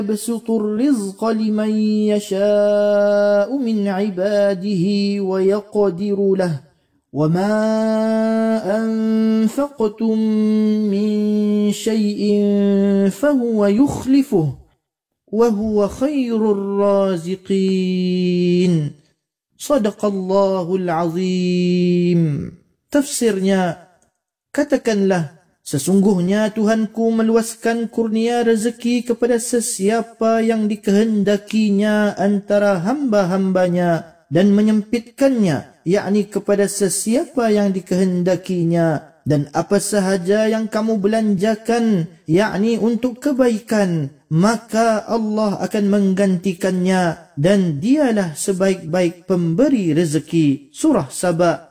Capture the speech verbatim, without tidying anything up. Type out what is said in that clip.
يبسط الرزق لمن يشاء من عباده ويقدر له وما أنفقتم من شيء فهو يخلفه وهو خير الرازقين. Sadaqallahul azim. Tafsirnya, katakanlah, sesungguhnya Tuhanku meluaskan kurnia rezeki kepada sesiapa yang dikehendakinya antara hamba-hambanya dan menyempitkannya, yakni kepada sesiapa yang dikehendakinya, dan apa sahaja yang kamu belanjakan, yakni untuk kebaikan, maka Allah akan menggantikannya dan dialah sebaik-baik pemberi rezeki. Surah Saba